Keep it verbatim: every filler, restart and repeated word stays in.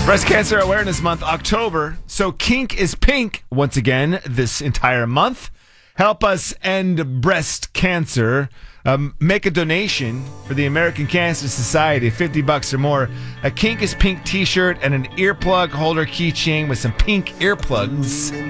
Breast Cancer Awareness Month, October. So Kink is Pink once again this entire month. Help us end breast cancer. Um, make a donation for the American Cancer Society, fifty bucks or more. A Kink is Pink t-shirt and an earplug holder keychain with some pink earplugs.